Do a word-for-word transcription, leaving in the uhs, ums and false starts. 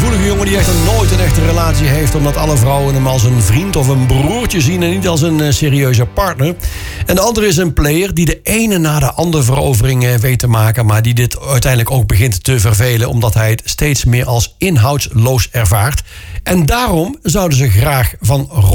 gevoelige jongen die echter nooit een echte relatie heeft, omdat alle vrouwen hem als een vriend of een broertje zien en niet als een uh, serieuze partner. En de andere is een player die de ene na de andere verovering uh, weet te maken, maar die dit uiteindelijk ook begint te vervelen, omdat hij het steeds meer als inhoudsloos ervaart. En daarom zouden ze graag van